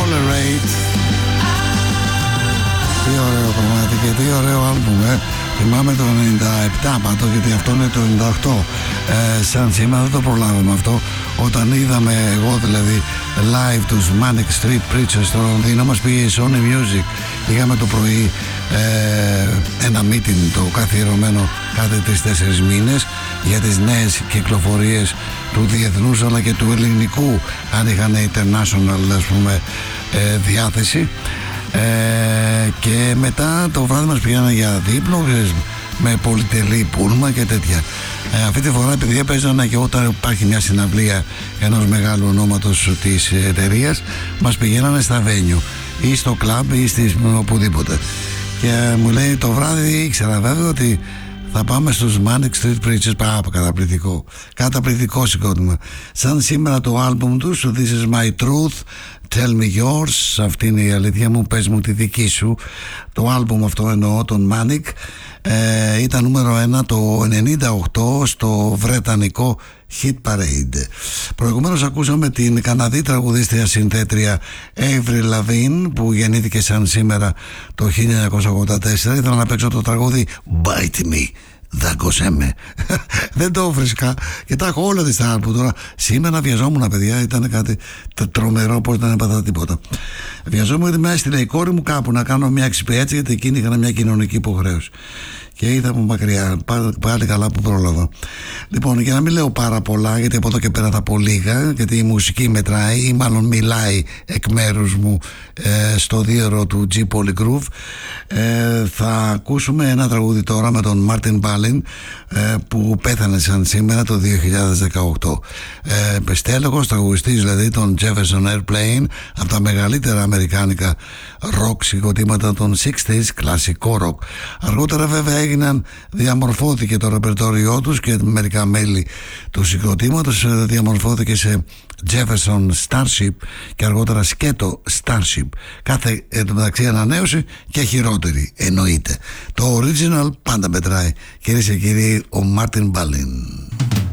Tolerate. Τι ωραίο κομμάτι και τι ωραίο άλμπουμ, Θυμάμαι το 97 πάντως, γιατί αυτό είναι το 98. Σαν σήμερα δεν το προλάβαμε αυτό. Όταν είδαμε, εγώ δηλαδή, live τους Manic Street Preachers στο Λονδίνο, μας πήγε η Sony Music. Είχαμε το πρωί ένα meeting το καθιερωμένο κάθε 3-4 μήνες για τις νέες κυκλοφορίες του διεθνούς αλλά και του ελληνικού, αν είχαν international, ας πούμε, διάθεση. Και μετά το βράδυ μας πήγανε για δείπνο με πολυτελή πούλμα και τέτοια. Αυτή τη φορά, επειδή παίζανε και όταν υπάρχει μια συναυλία ενός μεγάλου ονόματος της εταιρείας, μας πηγαίνανε στα venue ή στο κλαμπ ή οπουδήποτε. Και μου λέει το βράδυ, ήξερα βέβαια ότι θα πάμε στους Manic Street Preachers. Καταπληκτικό συγκρότημα. Σαν σήμερα το άλμπουμ τους, This is my truth, Tell me yours, αυτή είναι η αλήθεια μου, πες μου τη δική σου. Το άλμπουμ αυτό εννοώ, τον Manic, ήταν νούμερο 1 το 98 στο βρετανικό Hit Parade. Προηγουμένως ακούσαμε την Καναδή τραγουδίστρια συνθέτρια Avril Lavigne, που γεννήθηκε σαν σήμερα το 1984. Ήθελα να παίξω το τραγούδι Bite Me, δάγκωσέ με. Δεν το βρίσκα και τα έχω όλα στα άλμπου τώρα. Σήμερα βιαζόμουν, παιδιά, ήταν κάτι τρομερό, πως δεν έπαθα τίποτα. Βιαζόμουν γιατί με έστειλε η κόρη μου κάπου να κάνω μια εξυπηρέτηση, γιατί εκείνη είχαν μια κοινωνική υποχρέωση και είδα από μακριά. Πάλι καλά που πρόλαβα. Λοιπόν, για να μην λέω πάρα πολλά, γιατί από εδώ και πέρα θα πω λίγα, γιατί η μουσική μετράει ή μάλλον μιλάει εκ μέρους μου στο δίωρο του G Polygroove. Θα ακούσουμε ένα τραγούδι τώρα με τον Martin Balin, που πέθανε σαν σήμερα το 2018. Στέλεχος τραγουδιστής δηλαδή των Jefferson Airplane, από τα μεγαλύτερα αμερικάνικα rock συγκροτήματα των 60s, κλασικό rock. Αργότερα βέβαια διαμορφώθηκε το ρεπερτόριό τους και μερικά μέλη του συγκροτήματος διαμορφώθηκε σε Jefferson Starship και αργότερα σκέτο Starship. Κάθε εντωμεταξύ ανανέωση και χειρότερη, εννοείται. Το original πάντα μετράει. Κυρίες και κύριοι, ο Martin Balin.